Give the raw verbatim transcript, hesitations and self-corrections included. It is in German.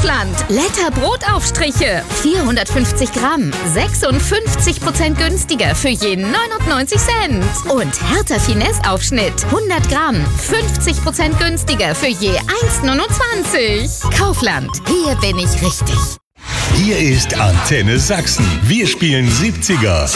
Kaufland. Letter Brotaufstriche. vierhundertfünfzig Gramm. sechsundfünfzig Prozent günstiger für je neunundneunzig Cent. Und Hertha Finesse Aufschnitt. hundert Gramm. fünfzig Prozent günstiger für je eins neunundzwanzig. Kaufland. Hier bin ich richtig. Hier ist Antenne Sachsen. Wir spielen siebziger.